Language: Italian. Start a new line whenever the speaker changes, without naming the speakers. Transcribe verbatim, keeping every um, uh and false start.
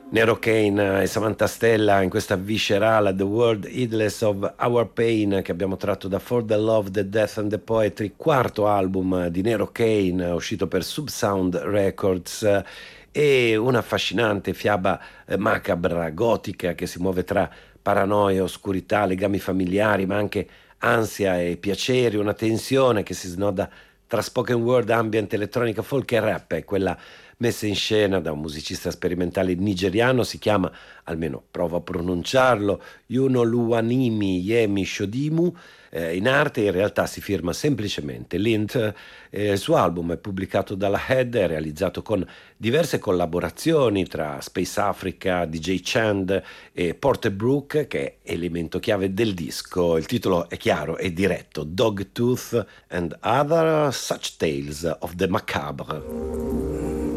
Nero Kane e Samantha Stella in questa viscerale The World Heedless of Our Pain che abbiamo tratto da For the Love, the Death and the Poetry, quarto album di Nero Kane uscito per Subsound Records, eh, e un'affascinante fiaba eh, macabra, gotica, che si muove tra paranoia, oscurità, legami familiari, ma anche ansia e piaceri, una tensione che si snoda tra spoken word, ambient, elettronica, folk e rap. È quella messa in scena da un musicista sperimentale nigeriano, si chiama, almeno provo a pronunciarlo, Yuno Luwanimi Yemi Shodimu. Eh, in arte in realtà si firma semplicemente Lint. Eh, il suo album è pubblicato dalla Head, è realizzato con diverse collaborazioni tra Space Africa, D J Chand e Porter Brook, che è elemento chiave del disco. Il titolo è chiaro e diretto: Dogtooth and Other Such Tales of the Macabre.